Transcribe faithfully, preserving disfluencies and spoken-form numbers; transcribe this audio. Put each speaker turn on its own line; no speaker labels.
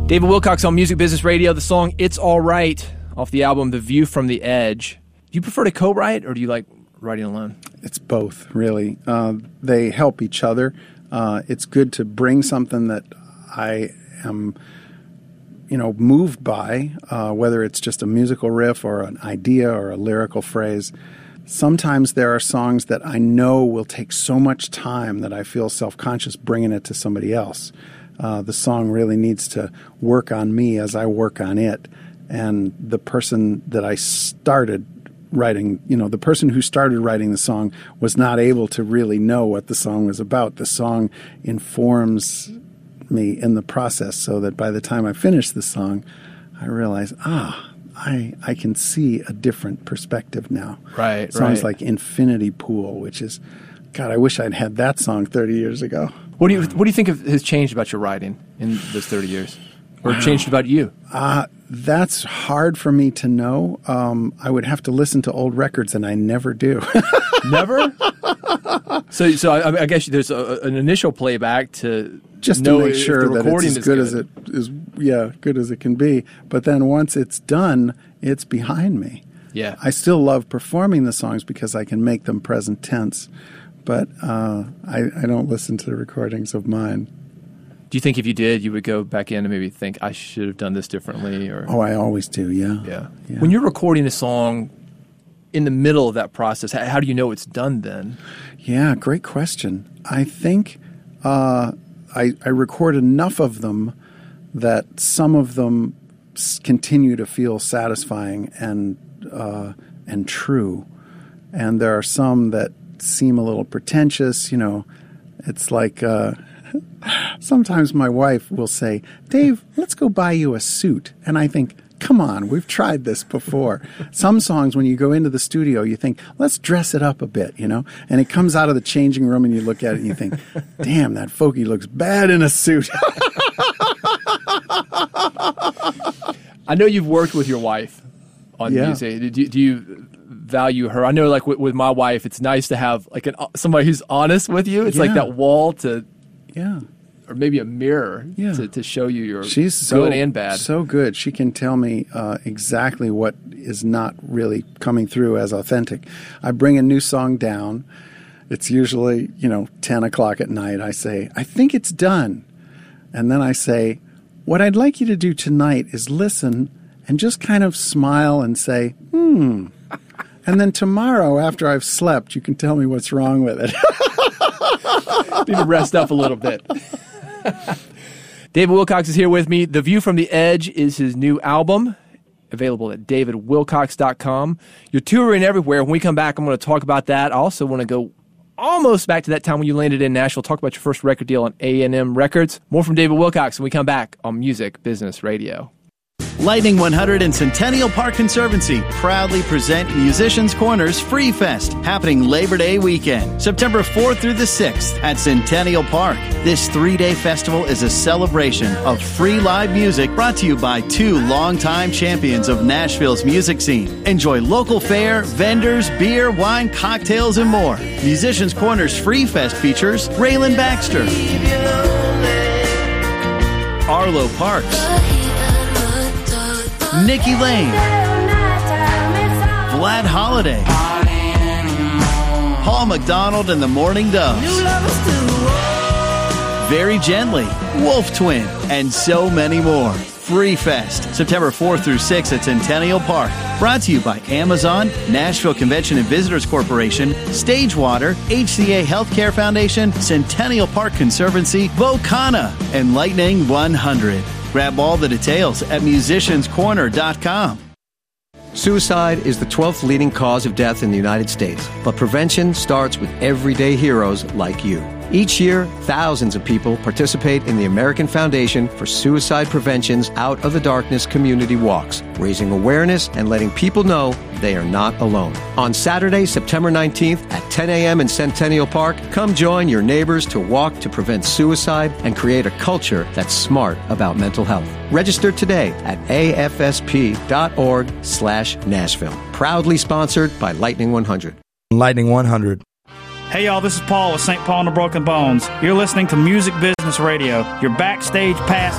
David Wilcox on Music Business Radio. The song It's All Right off the album The View from the Edge. Do you prefer to co-write or do you like writing alone?
It's both, really. Uh, they help each other. Uh, it's good to bring something that I am, you know, moved by, uh, whether it's just a musical riff or an idea or a lyrical phrase. Sometimes there are songs that I know will take so much time that I feel self-conscious bringing it to somebody else. Uh, the song really needs to work on me as I work on it. And the person that I started writing, you know, the person who started writing the song was not able to really know what the song was about. The song informs me in the process so that by the time I finish the song, I realize, ah, I I can see a different perspective now.
Right,
Songs
right.
like Infinity Pool, which is, God, I wish I'd had that song thirty years ago.
What do you What do you think of, has changed about your writing in those thirty years, or wow. changed about you?
Uh, that's hard for me to know. Um, I would have to listen to old records, and I never do.
Never. So, so I, I guess there's a, an initial playback to
just
know
to make sure that it's as good, good as it is. Yeah, good as it can be. But then once it's done, it's behind me.
Yeah.
I still love performing the songs because I can make them present tense. But uh, I, I don't listen to the recordings of mine.
Do you think if you did, you would go back in and maybe think, I should have done this differently? Or
Oh, I always do, yeah.
Yeah.
yeah.
When you're recording a song in the middle of that process, how, how do you know it's done then?
Yeah, great question. I think uh, I, I record enough of them that some of them s- continue to feel satisfying and uh, and true. And there are some that seem a little pretentious, you know. It's like uh, sometimes my wife will say, Dave, let's go buy you a suit. And I think, come on, we've tried this before. Some songs, when you go into the studio, you think, let's dress it up a bit, you know. And it comes out of the changing room and you look at it and you think, damn, that folky looks bad in a suit.
I know you've worked with your wife on
yeah.
music. Do you, do you value her? I know, like with, with my wife, it's nice to have like an somebody who's honest with you. It's
yeah.
like that wall to,
yeah,
or maybe a mirror
yeah.
to, to show you your
She's so,
good and bad.
So good. She can tell me uh, exactly what is not really coming through as authentic. I bring a new song down. It's usually, you know, ten o'clock at night. I say, I think it's done. And then I say, what I'd like you to do tonight is listen and just kind of smile and say, hmm. And then tomorrow, after I've slept, you can tell me what's wrong with it.
Need to rest up a little bit. David Wilcox is here with me. The View from the Edge is his new album, available at david wilcox dot com. You're touring everywhere. When we come back, I'm going to talk about that. I also want to go almost back to that time when you landed in Nashville, talk about your first record deal on A and M Records. More from David Wilcox when we come back on Music Business Radio.
Lightning one hundred and Centennial Park Conservancy proudly present Musicians Corner's Free Fest, happening Labor Day weekend, September fourth through the sixth at Centennial Park. This three-day festival is a celebration of free live music brought to you by two longtime champions of Nashville's music scene. Enjoy local fare, vendors, beer, wine, cocktails, and more. Musicians Corner's Free Fest features Raylan Baxter, Arlo Parks, Nikki Lane, Vlad Holiday, Paul McDonald and the Morning Doves, Very Gently, Wolf Twin, and so many more. Free Fest, September fourth through sixth at Centennial Park. Brought to you by Amazon, Nashville Convention and Visitors Corporation, Stagewater, H C A Healthcare Foundation, Centennial Park Conservancy, Vocana, and Lightning one hundred. Grab all the details at musicians corner dot com.
Suicide is the twelfth leading cause of death in the United States, but prevention starts with everyday heroes like you. Each year, thousands of people participate in the American Foundation for Suicide Prevention's Out of the Darkness community walks, raising awareness and letting people know they are not alone. On Saturday, September nineteenth at ten a.m. in Centennial Park, come join your neighbors to walk to prevent suicide and create a culture that's smart about mental health. Register today at afsp.org slash Nashville. Proudly sponsored by Lightning one hundred.
Lightning one hundred.
Hey y'all, this is Paul with Saint Paul and the Broken Bones. You're listening to Music Business Radio, your backstage pass